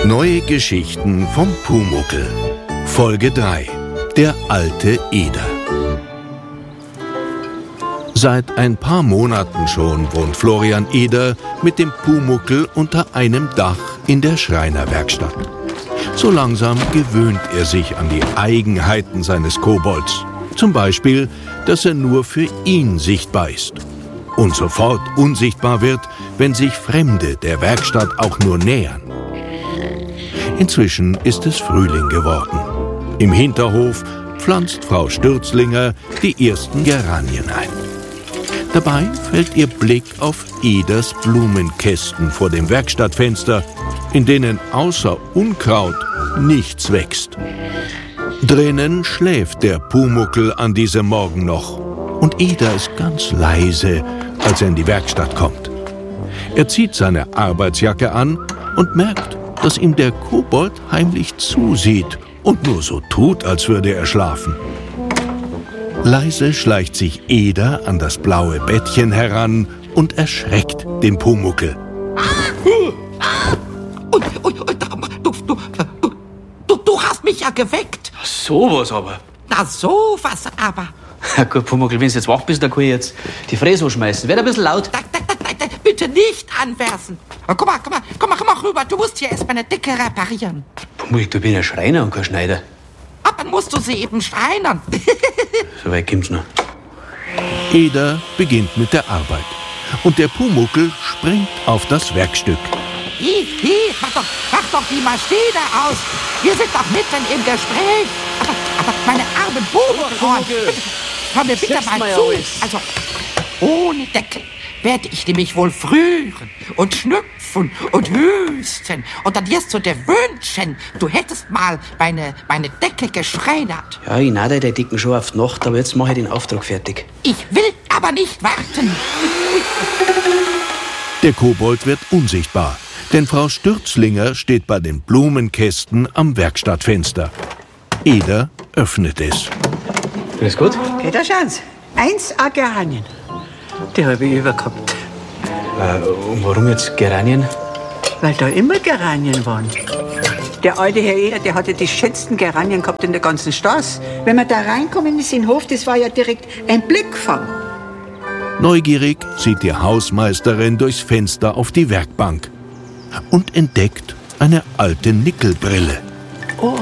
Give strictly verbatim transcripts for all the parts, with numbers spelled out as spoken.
Neue Geschichten vom Pumuckl. Folge drei. Der alte Eder. Seit ein paar Monaten schon wohnt Florian Eder mit dem Pumuckl unter einem Dach in der Schreinerwerkstatt. So langsam gewöhnt er sich an die Eigenheiten seines Kobolds. Zum Beispiel, dass er nur für ihn sichtbar ist. Und sofort unsichtbar wird, wenn sich Fremde der Werkstatt auch nur nähern. Inzwischen ist es Frühling geworden. Im Hinterhof pflanzt Frau Stürzlinger die ersten Geranien ein. Dabei fällt ihr Blick auf Eders Blumenkästen vor dem Werkstattfenster, in denen außer Unkraut nichts wächst. Drinnen schläft der Pumuckl an diesem Morgen noch und Eder ist ganz leise, als er in die Werkstatt kommt. Er zieht seine Arbeitsjacke an und merkt, dass ihm der Kobold heimlich zusieht und nur so tut, als würde er schlafen. Leise schleicht sich Eder an das blaue Bettchen heran und erschreckt den Pumuckl. Und, und, und, du, du, du, du hast mich ja geweckt. Sowas aber. Na, sowas aber. Ja gut, Pumuckl, wenn du jetzt wach bist, dann kann ich jetzt die Fräse schmeißen. Wird ein bisschen laut. Da, da, da, da, bitte nicht anwerfen. Komm mal, komm mal, komm mal, komm mal rüber. Du musst hier erst meine Decke reparieren. Pumuckl, du bist ja Schreiner und kein Schneider. Aber dann musst du sie eben schreinern. So weit kommt's noch. Eder beginnt mit der Arbeit. Und der Pumuckl springt auf das Werkstück. Hi, hi, mach doch, mach doch die Maschine aus. Wir sind doch mitten im Gespräch. Aber, aber meine armen Pumuckl, hör mir bitte mal zu. Also, ohne Decke werde ich nämlich wohl frühren und schnüpfen und hüsten. Und dann wirst du dir wünschen, du hättest mal meine, meine Decke geschreinert. Ja, ich nade die Decken schon auf die Nacht, aber jetzt mache ich den Auftrag fertig. Ich will aber nicht warten. Der Kobold wird unsichtbar, denn Frau Stürzlinger steht bei den Blumenkästen am Werkstattfenster. Eder öffnet es. Alles gut? Geht das schon? Eins a Geranien. Die habe ich übergehabt. Äh, und warum jetzt Geranien? Weil da immer Geranien waren. Der alte Herr Eder, der hatte die schönsten Geranien gehabt in der ganzen Straße. Wenn man da reinkommen ist in den Hof, das war ja direkt ein Blickfang. Neugierig sieht die Hausmeisterin durchs Fenster auf die Werkbank und entdeckt eine alte Nickelbrille. Oh.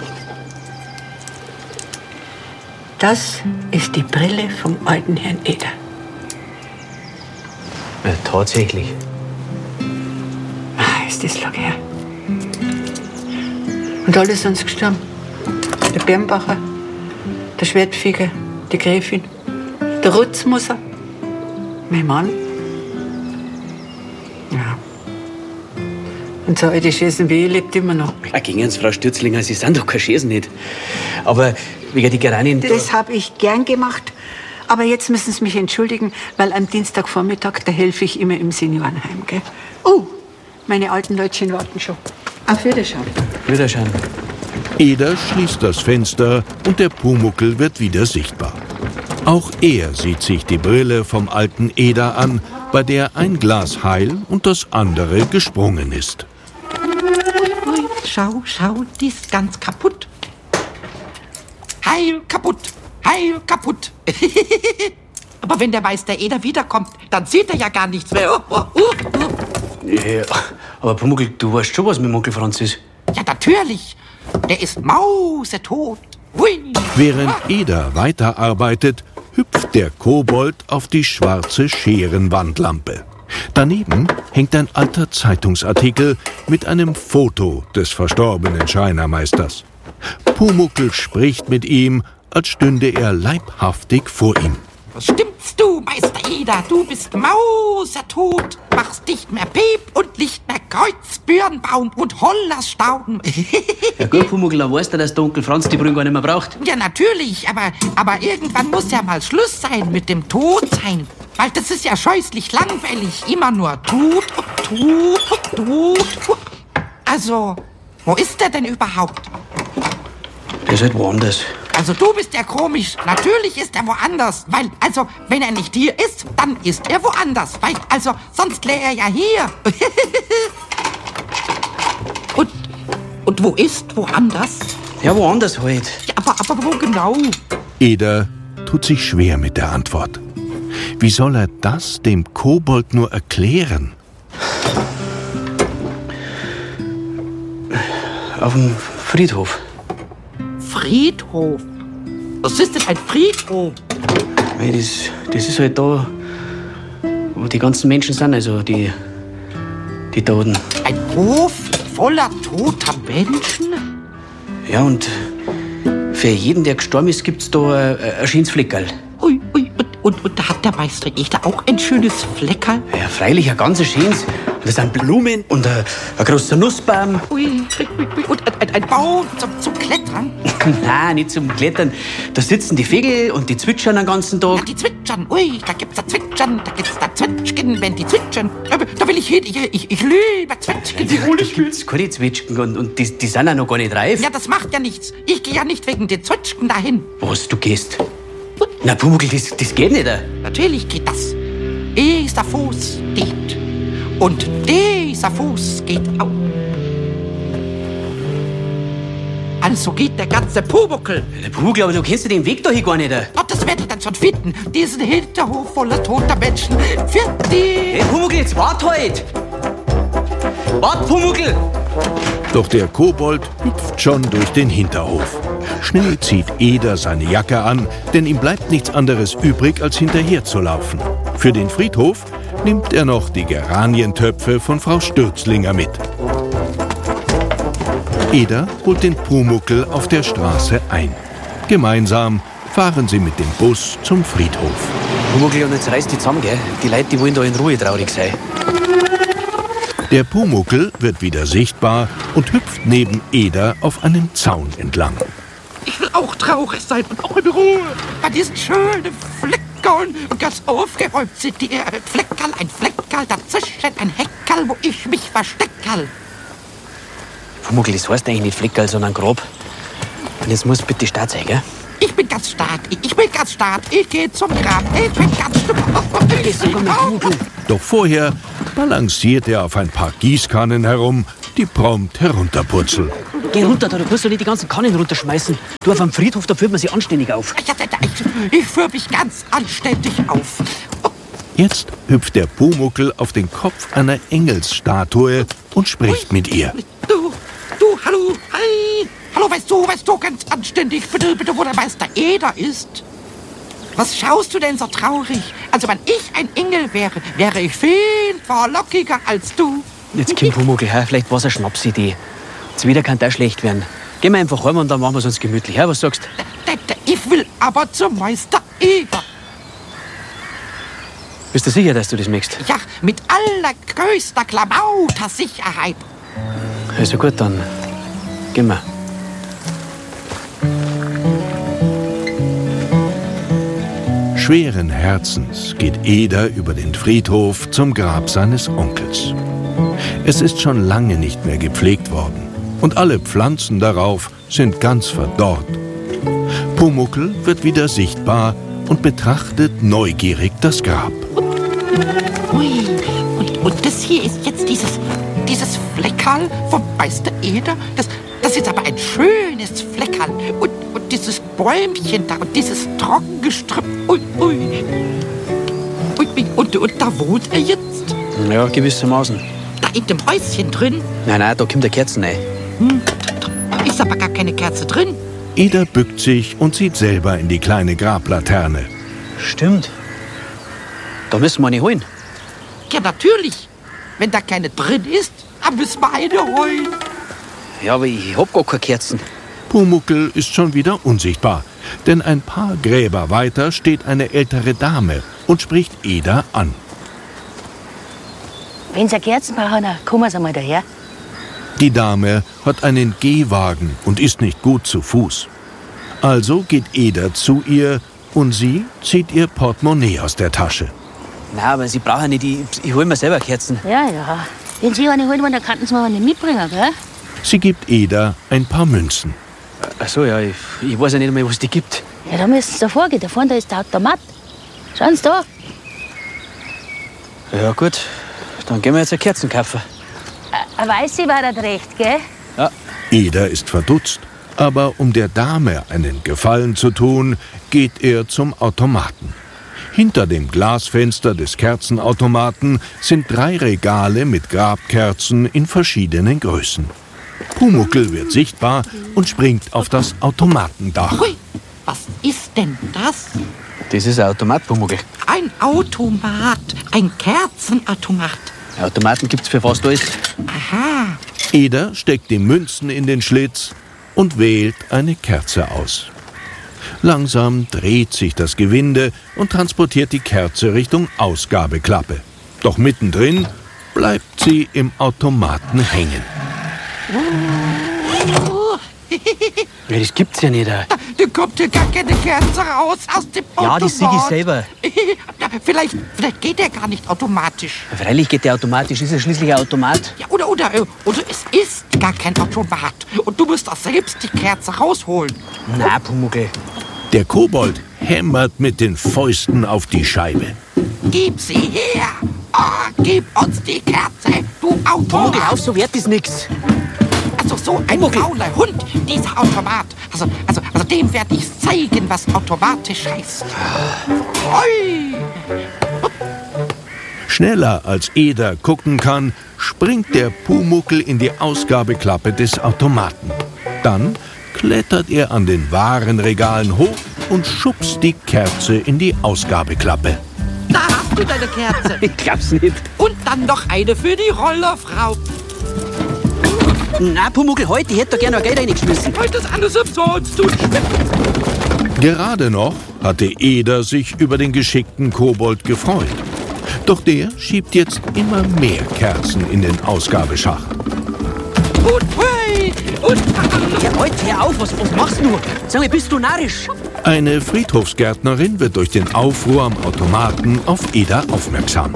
Das ist die Brille vom alten Herrn Eder. Ja, tatsächlich. Ah, ist das lange her. Und alle sind gestorben. Der Birnbacher, der Schwertfeger, die Gräfin, der Rutzmusser, mein Mann. Ja. Und so alte Schäsen wie ich lebt immer noch. Ja, gegen uns, Frau Stürzlinger, Sie sind doch kein Schäsen nicht. Aber wegen die Geranien... Das habe ich gern gemacht. Aber jetzt müssen Sie mich entschuldigen, weil am Dienstagvormittag, da helfe ich immer im Seniorenheim, gell? Oh, meine alten Leutchen warten schon. Auf Wiederschauen. Wiederschauen. Eder schließt das Fenster und der Pumuckl wird wieder sichtbar. Auch er sieht sich die Brille vom alten Eder an, bei der ein Glas heil und das andere gesprungen ist. Ui, ui, schau, schau, die ist ganz kaputt. Heil kaputt, heil kaputt. Aber wenn der Meister Eder wiederkommt, dann sieht er ja gar nichts mehr. Oh, oh, oh, oh. Ja, aber Pumuckl, du weißt schon, was mit dem Onkel Franz ist. Ja, natürlich. Der ist mausetot. Hui. Während Eder weiterarbeitet, hüpft der Kobold auf die schwarze Scherenwandlampe. Daneben hängt ein alter Zeitungsartikel mit einem Foto des verstorbenen Schreinermeisters. Pumuckl spricht mit ihm, als stünde er leibhaftig vor ihm. Was stimmst du, Meister Eder? Du bist mausetot. Machst nicht mehr Piep und nicht mehr Kreuz, Birnbaum und Hollerstauden. Ja gut, Pumuckl, dann weißt du, dass der Onkel Franz die Brühe gar nicht mehr braucht. Ja, natürlich, aber, aber irgendwann muss ja mal Schluss sein mit dem Todsein. Weil das ist ja scheußlich langweilig. Immer nur tut und tut und tut. Also, wo ist der denn überhaupt? Der ist halt woanders. Also du bist ja komisch. Natürlich ist er woanders. Weil, also, wenn er nicht hier ist, dann ist er woanders. Weil, also, sonst wäre er ja hier. Und Und wo ist? Woanders? Ja, woanders halt. Ja, aber, aber wo genau? Eder tut sich schwer mit der Antwort. Wie soll er das dem Kobold nur erklären? Auf dem Friedhof. Friedhof? Was ist denn ein Friedhof? Hey, das, das ist halt da, wo die ganzen Menschen sind, also die, die Toten. Ein Hof voller toter Menschen? Ja, und für jeden, der gestorben ist, gibt's da ein, ein schönes Fleckerl. Ui, ui, und, und, und da hat der Meister Eder auch ein schönes Fleckerl? Ja, freilich, ein ganz schönes. Und da sind Blumen und ein, ein großer Nussbaum. Ui, ui, ui, und ein, ein, ein Baum zum, zum Klettern? Nein, nicht zum Klettern. Da sitzen die Vögel und die zwitschern den ganzen Ja, Tag. die zwitschern. Ui, da gibt's da Zwitschern, da gibt's da Zwitschgen, wenn die zwitschern. Da, da will ich hin, ich, ich, ich liebe Zwitschgen. Die hol Da ich mir. gibt's keine Zwitschgen und, und die, die sind ja noch gar nicht reif. Ja, das macht ja nichts. Ich gehe ja nicht wegen den Zwitschgen dahin. Was, du gehst? Na, Pumuckl, das, das geht nicht. Natürlich geht das. Dieser Fuß geht. Und dieser Fuß geht auch. Also geht der ganze Pumuckl. Der Pumuckl, aber du kennst ja den Weg dahin gar nicht. Und das werde ich dann schon finden. Diesen Hinterhof voller toter Menschen. Für die. Hey, Pumuckl, jetzt wart halt! Wart, Pumuckl! Doch der Kobold hüpft schon durch den Hinterhof. Schnell zieht Eder seine Jacke an, denn ihm bleibt nichts anderes übrig, als hinterher zu laufen. Für den Friedhof nimmt er noch die Geranientöpfe von Frau Stürzlinger mit. Eder holt den Pumuckl auf der Straße ein. Gemeinsam fahren sie mit dem Bus zum Friedhof. Pumuckl, und jetzt reißt die zusammen, gell? Die Leute, die wollen da in Ruhe traurig sein. Der Pumuckl wird wieder sichtbar und hüpft neben Eder auf einem Zaun entlang. Ich will auch traurig sein und auch in Ruhe. Bei diesen schönen Fleckerln. Und ganz aufgeräumt sind die. Ein Fleckerl, ein Fleckerl, dazwischen ein Heckerl, wo ich mich versteckerl. Pumuckl, das heißt eigentlich nicht Fleckerl, sondern Grab. Und jetzt muss bitte stark sein, gell? Ich bin ganz stark, ich, ich bin ganz stark. Ich gehe zum Grab, ich bin ganz stark. Ich sogar mit Pumuckl. Doch vorher balanciert er auf ein paar Gießkannen herum, die prompt herunterpurzeln. Geh runter, da, du musst doch nicht die ganzen Kannen runterschmeißen. Du, auf einem Friedhof, da führt man sich anständig auf. Ja, ja, ja, ich, ich führe mich ganz anständig auf. Jetzt hüpft der Pumuckl auf den Kopf einer Engelsstatue und spricht mit ihr. Du, du, hallo, hi. Hallo, weißt du, weißt du, ganz anständig, bitte, bitte, wo der Meister Eder ist. Was schaust du denn so traurig? Also, wenn ich ein Engel wäre, wäre ich viel vorlockiger als du. Jetzt kommt Pumuckl, her, vielleicht war es eine Schnapsidee. Jetzt wieder kann der schlecht werden. Gehen wir einfach heim und dann machen wir es uns gemütlich. Ja, was sagst du? Ich will aber zum Meister Eder. Bist du sicher, dass du das möchtest? Ja, mit allergrößter Klamauter Sicherheit. Also gut, dann gehen wir. Schweren Herzens geht Eder über den Friedhof zum Grab seines Onkels. Es ist schon lange nicht mehr gepflegt worden und alle Pflanzen darauf sind ganz verdorrt. Pumuckl wird wieder sichtbar und betrachtet neugierig das Grab. Ui, und, und das hier ist jetzt dieses, dieses Fleckerl vom Meister Eder. Das, das ist aber ein schönes Fleckerl. Und, und dieses Bäumchen da und dieses Trockengestrüpp. Ui, ui. Ui, ui. Und, und da wohnt er jetzt? Ja, gewissermaßen. Da in dem Häuschen drin? Nein, nein, da kommt der Kerzen rein. Hm, da ist aber gar keine Kerze drin. Eder bückt sich und sieht selber in die kleine Grablaterne. Stimmt. Da müssen wir eine holen. Ja, natürlich. Wenn da keine drin ist, dann müssen wir eine holen. Ja, aber ich hab gar keine Kerzen. Pumuckl ist schon wieder unsichtbar, denn ein paar Gräber weiter steht eine ältere Dame und spricht Eder an. Wenn Sie Kerzen brauchen, kommen Sie mal daher. Die Dame hat einen Gehwagen und ist nicht gut zu Fuß. Also geht Eder zu ihr und sie zieht ihr Portemonnaie aus der Tasche. Nein, aber Sie brauchen nicht, ich, ich hol mir selber Kerzen. Ja, ja. Wenn Sie eine holen wollen, dann könnten Sie mir eine mitbringen, gell? Sie gibt Eder ein paar Münzen. Ach so, ja, ich, ich weiß ja nicht mehr, was die gibt. Ja, da müssen Sie da vorgehen. Da vorne da ist der Automat. Schauen Sie da. Ja, gut. Dann gehen wir jetzt eine Kerzen kaufen. Eine weiße war das recht, gell? Ja. Eder ist verdutzt, aber um der Dame einen Gefallen zu tun, geht er zum Automaten. Hinter dem Glasfenster des Kerzenautomaten sind drei Regale mit Grabkerzen in verschiedenen Größen. Pumuckl wird sichtbar und springt auf das Automatendach. Hui, was ist denn das? Das ist ein Automat, Pumuckl. Ein Automat, ein Kerzenautomat. Automaten gibt's für fast alles. Aha. Eder steckt die Münzen in den Schlitz und wählt eine Kerze aus. Langsam dreht sich das Gewinde und transportiert die Kerze Richtung Ausgabeklappe. Doch mittendrin bleibt sie im Automaten hängen. Oh. Ja, das gibt's ja nicht. Da, da kommt ja gar keine Kerze raus aus dem Ja, Automat. das sehe ich selber. Vielleicht, vielleicht geht der gar nicht automatisch. Freilich geht der automatisch, ist ja schließlich ein Automat. Ja, oder, oder, oder es ist gar kein Automat. Und du musst auch selbst die Kerze rausholen. Na, Pumuckl. Der Kobold hämmert mit den Fäusten auf die Scheibe. Gib sie her. Oh, gib uns die Kerze, du Pumuckl, Automat. auf, so wert ist nix. Also so ein fauler Hund, dieser Automat. Also, also, also dem werde ich zeigen, was automatisch heißt. Ui. Schneller als Eder gucken kann, springt der Pumuckl in die Ausgabeklappe des Automaten. Dann klettert er an den Warenregalen hoch und schubst die Kerze in die Ausgabeklappe. Da hast du deine Kerze. Ich glaub's nicht. Und dann noch eine für die Rollerfrau. Na, Pumuckl, heute hätte er gerne noch Geld reingeschmissen. Heute ist alles umsonst, du Schwimmen. Gerade noch hatte Eder sich über den geschickten Kobold gefreut. Doch der schiebt jetzt immer mehr Kerzen in den Ausgabeschacht. Und hui. Und Ja, heute, hör auf, was, was machst du? Sag mal, bist du narrisch? Eine Friedhofsgärtnerin wird durch den Aufruhr am Automaten auf Eder aufmerksam.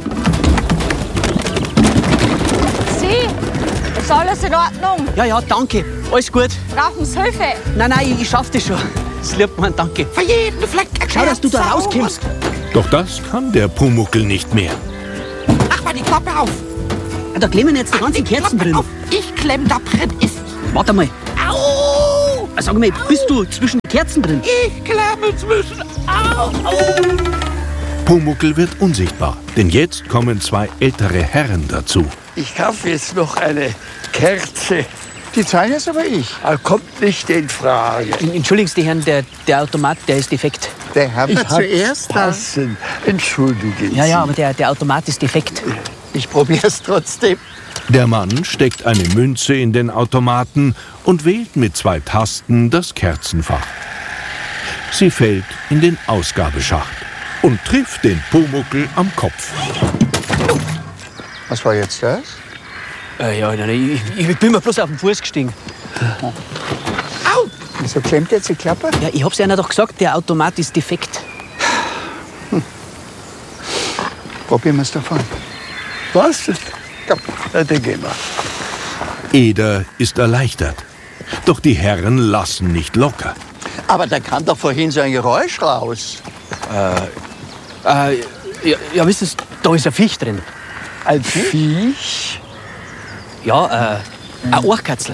Sie, ist alles in Ordnung? Ja, ja, danke. Alles gut. Brauchen Sie Hilfe? Nein, nein, ich, ich schaff das schon. Das liebt man, danke. für jeden Fleck eine Schau, dass du da Kerze rauskommst. Doch das kann der Pumuckl nicht mehr. Mach mal die Klappe auf. Da klemmen jetzt die ganzen Die Kerzen Klappe drin. auf. Ich klemm da drin ist. Warte mal. Au! Sag mal, bist du zwischen den Kerzen drin? Ich klemme zwischen. Au! Au! Pumuckl wird unsichtbar, denn jetzt kommen zwei ältere Herren dazu. Ich kaufe jetzt noch eine Kerze. Die zahlen jetzt aber ich. Ah, kommt nicht in Frage. Entschuldigen Sie, Herrn, der, der Automat, der ist defekt. Der Herr Ich wird hab zuerst. passen. Entschuldigen Ja, Sie. ja, aber der, der Automat ist defekt. Ich probier's trotzdem. Der Mann steckt eine Münze in den Automaten und wählt mit zwei Tasten das Kerzenfach. Sie fällt in den Ausgabeschacht und trifft den Pumuckl am Kopf. Was war jetzt das? Äh, ja, nein, ich, ich bin mir bloß auf den Fuß gestiegen. Au! Wieso klemmt jetzt die Klappe? Ja, ich hab's ja doch gesagt, der Automat ist defekt. Probieren wir es davon. Was? Komm. Na, dann gehen wir. Eder ist erleichtert. Doch die Herren lassen nicht locker. Aber da kam doch vorhin so ein Geräusch raus. Äh, ja, ja, wisst ihr, da ist ein Viech drin. Ein Viech? Ja, äh, ein Ohrkatzel.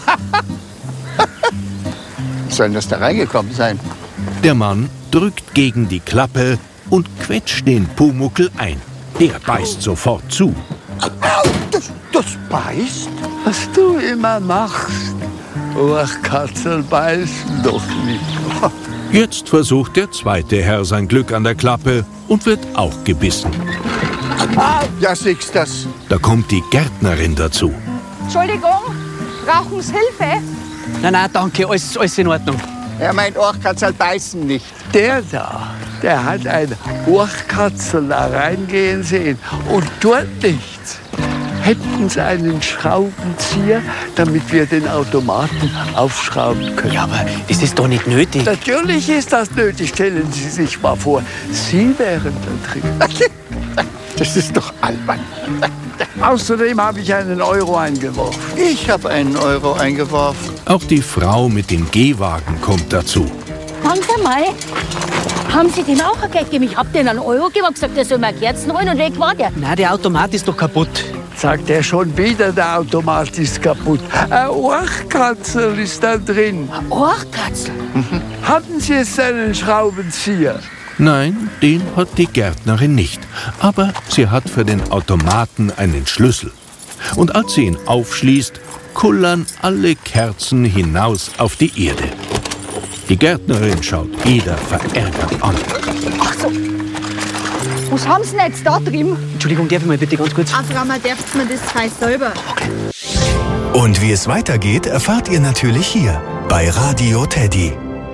Soll das da reingekommen sein? Der Mann drückt gegen die Klappe und quetscht den Pumuckl ein. Der beißt sofort zu. Das, das beißt? Was du immer machst. Ohrkatzel beißen doch nicht. Jetzt versucht der zweite Herr sein Glück an der Klappe und wird auch gebissen. Ja, siehst das. Da kommt die Gärtnerin dazu. Entschuldigung, brauchen Sie Hilfe? Nein, nein, danke, alles, alles in Ordnung. Er meint, Ohrkatzel beißen nicht. Der da, der hat ein Ohrkatzel da reingehen sehen. Und dort nicht. Hätten Sie einen Schraubenzieher, damit wir den Automaten aufschrauben können. Ja, aber das ist doch nicht nötig. Natürlich ist das nötig. Stellen Sie sich mal vor, Sie wären da drin. Das ist doch albern. Außerdem habe ich einen Euro eingeworfen. Ich habe einen Euro eingeworfen. Auch die Frau mit dem Gehwagen kommt dazu. Sagen Sie mal, haben Sie dem auch ein Geld gegeben? Ich hab denen einen Euro gegeben und gesagt, der soll mir Kerzen holen und weg war der. Nein, der Automat ist doch kaputt. sagt er schon wieder, der Automat ist kaputt. Ein Ohrkatzel ist da drin. Ein Ohrkatzel? Hatten Sie jetzt einen Schraubenzieher? Nein, den hat die Gärtnerin nicht. Aber sie hat für den Automaten einen Schlüssel. Und als sie ihn aufschließt, kullern alle Kerzen hinaus auf die Erde. Die Gärtnerin schaut Eda verärgert an. Ach so. Was haben Sie denn jetzt da drin? Entschuldigung, darf ich mal bitte ganz kurz? Ach, Frau, man darf mir das Zeug selber. Und wie es weitergeht, erfahrt ihr natürlich hier bei Radio Teddy.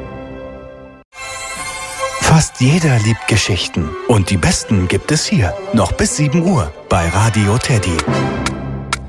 Fast jeder liebt Geschichten. Und die besten gibt es hier. Noch bis sieben Uhr bei Radio Teddy.